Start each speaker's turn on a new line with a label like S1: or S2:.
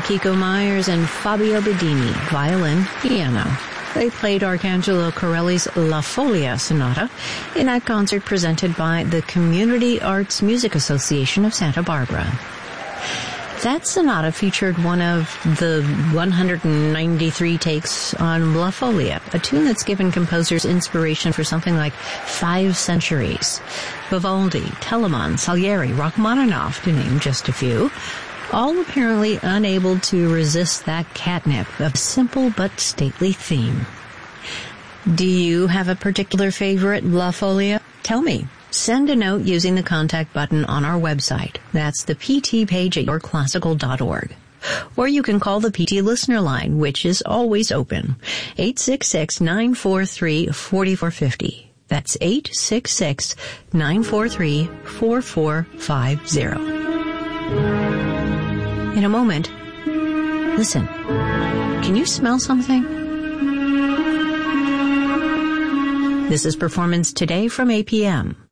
S1: Kiko Myers and Fabio Bedini, violin, piano. They played Arcangelo Corelli's La Folia Sonata in a concert presented by the Community Arts Music Association of Santa Barbara. That sonata featured one of the 193 takes on La Folia, a tune that's given composers inspiration for something like 5 centuries. Vivaldi, Telemann, Salieri, Rachmaninoff, to name just a few, all apparently unable to resist that catnip of simple but stately theme. Do you have a particular favorite La Folia? Tell me. Send a note using the contact button on our website. That's the PT page at yourclassical.org. Or you can call the PT listener line, which is always open. 866-943-4450. That's 866-943-4450. In a moment, listen. Can you smell something? This is Performance Today from APM.